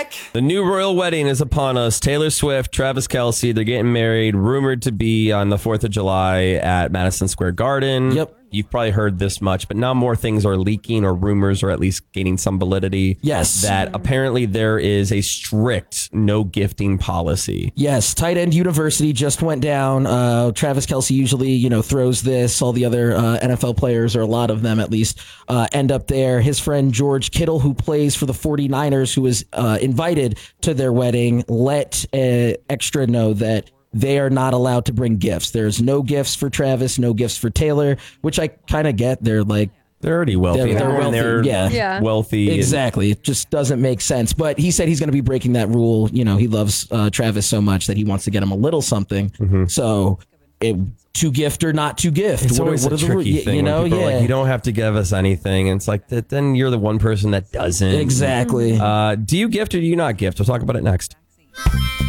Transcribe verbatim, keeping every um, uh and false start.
back. The new royal wedding is upon us. Taylor Swift, Travis Kelce, they're getting married, rumored to be on the fourth of July at Madison Square Garden. Yep. You've probably heard this much, but now more things are leaking or rumors or at least gaining some validity. Yes. That apparently there is a strict no gifting policy. Yes. Tight End University just went down. Uh, Travis Kelce usually, you know, throws this. All the other uh, N F L players, or a lot of them at least, uh, end up there. His friend George Kittle, who plays for the forty-niners, who was uh, invited to their wedding, let uh, Extra know that they are not allowed to bring gifts. There's no gifts for Travis, no gifts for Taylor, which I kind of get. They're like, They're already wealthy. They're, they're wealthy. They're yeah. Yeah. wealthy. Exactly. It just doesn't make sense. But he said he's going to be breaking that rule. You know, he loves uh, Travis so much that he wants to get him a little something. Mm-hmm. So it, to gift or not to gift. It's what, always what a are the tricky ru- thing. You know, when people are yeah. like, you don't have to give us anything. And it's like, that. Then you're the one person that doesn't. Exactly. Uh, do you gift or do you not gift? We'll talk about it next.